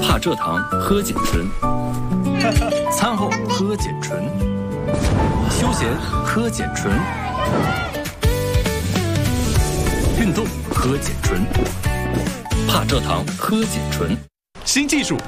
帕蔗糖喝碱醇，餐后喝碱醇，休闲喝碱醇，运动喝碱醇，帕蔗糖喝碱醇。 新技术，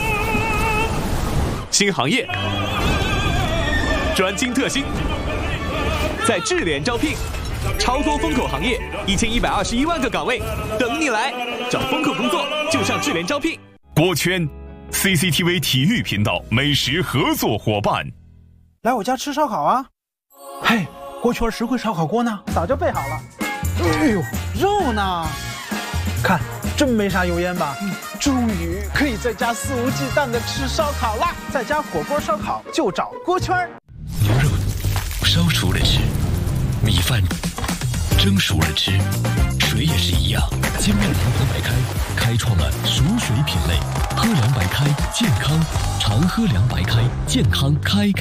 新行业，专精特新，在智联招聘，超多风口行业，1121万个岗位等你来，找风口工作就上智联招聘。 锅圈 ，CCTV 体育频道美食合作伙伴。 来我家吃烧烤啊！嘿，锅圈实惠烧烤锅呢？早就备好了。哎呦，肉呢？看，真没啥油烟吧？终于可以在家肆无忌惮的吃烧烤啦！在家火锅烧烤就找锅圈。 牛肉烧熟了吃，米饭蒸熟了吃，水也是一样。精酿糖喝白开开创了熟水品类，喝凉白开健康，常喝凉白开健康开。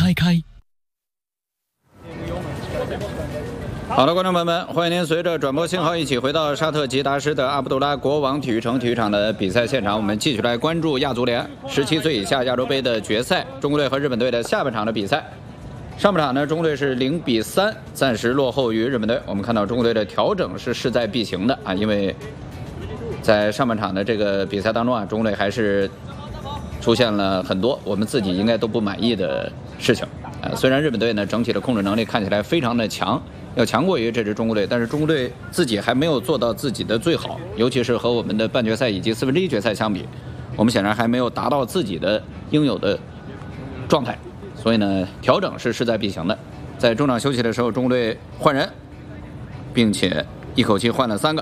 好的，观众朋友们，欢迎您随着转播信号一起回到沙特吉达市的阿卜杜拉国王体育城体育场的比赛现场。我们继续来关注亚足联17岁以下亚洲杯的决赛，中国队和日本队的下半场的比赛。上半场呢，中国队是0-3，暂时落后于日本队。我们看到中国队的调整是势在必行的啊，因为在上半场的这个比赛当中啊，中国队还是出现了很多我们自己应该都不满意的事情。虽然日本队呢整体的控制能力看起来非常的强，要强过于这支中国队，但是中国队自己还没有做到自己的最好，尤其是和我们的半决赛以及1/4决赛相比，我们显然还没有达到自己的应有的状态。所以呢，调整是势在必行的。在中场休息的时候，中国队换人，并且一口气换了3个。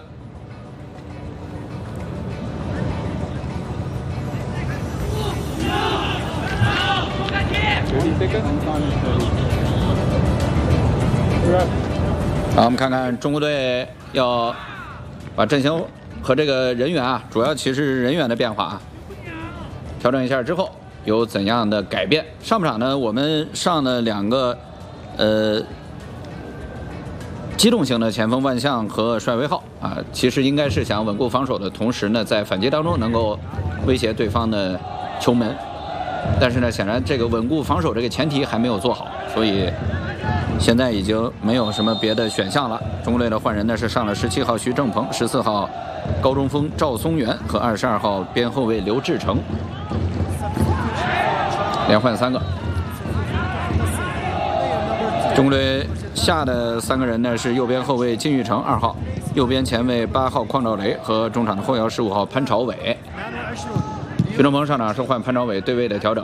好，我们看看中国队要把阵型和这个人员啊，主要其实是人员的变化啊，调整一下之后有怎样的改变？上半场呢，我们上了2个机动型的前锋万象和帅威浩啊，其实应该是想稳固防守的同时呢，在反击当中能够威胁对方的球门。但是呢，显然这个稳固防守这个前提还没有做好，所以现在已经没有什么别的选项了。中国队的换人呢是上了17号徐正鹏、14号高中锋赵松元和22号边后卫刘志成，连换3个。中国队下的3个人呢是右边后卫金玉成2号，右边前卫8号邝兆雷和中场的后腰15号潘朝伟。徐正鹏上场是换潘朝伟对位的调整，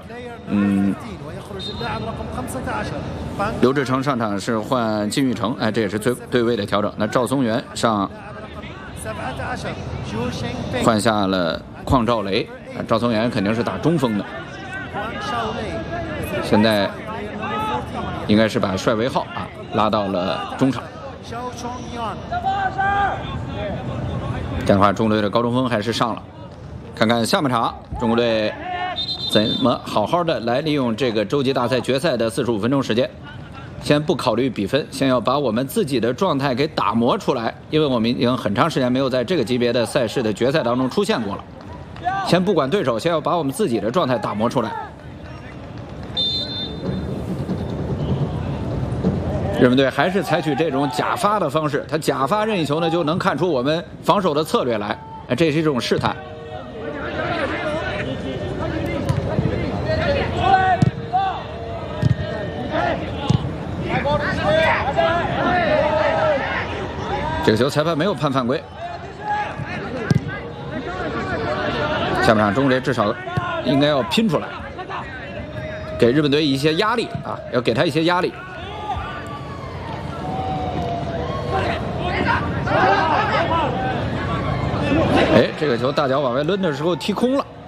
刘志成上场是换金玉成，这也是对位的调整。那赵松元上换下了邝兆雷，赵松元肯定是打中锋的。现在应该是把帅威浩拉到了中场。这样的话，中国队的高中锋还是上了。看看下半场中国队怎么好好的来利用这个洲际大赛决赛的45分钟时间。先不考虑比分，先要把我们自己的状态给打磨出来，因为我们已经很长时间没有在这个级别的赛事的决赛当中出现过了。先不管对手，先要把我们自己的状态打磨出来。日本队还是采取这种假发的方式，他假发任意球呢就能看出我们防守的策略来，这是一种试探。这个球裁判没有判犯规。下半场中国队至少应该要拼出来，给日本队一些压力啊，要给他一些压力。这个球大脚往外抡的时候踢空了。